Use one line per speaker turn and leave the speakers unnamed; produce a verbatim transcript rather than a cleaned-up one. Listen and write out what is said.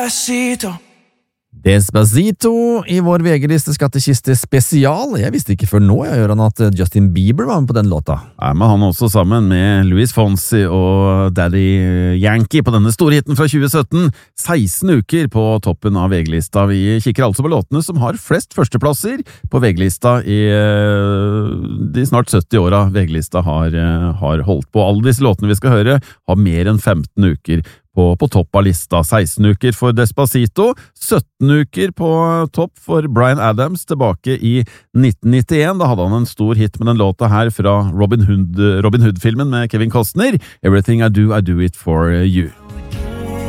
Despacito i vår V G-liste skattekiste spesial. Jeg visste ikke før nå, jeg gjør han at Justin Bieber var med på den låta.
Er med han også sammen med Luis Fonsi og Daddy Yankee på denne store hitten fra tjue sytten. seksten uker på toppen av V G-lista. Vi kikker altså på låtene som har flest førsteplasser på V G-lista i de snart sytti åra V G-lista har, har holdt på. Alle disse låtene vi skal høre har mer enn femten uker På, på topp av lista. seksten uker for Despacito, sytten uker på topp for Bryan Adams tilbake i nitten nittien. Da hadde han en stor hit med den låta her fra Robin Hood, Robin Hood-filmen med Kevin Costner, Everything I Do, I Do It For You.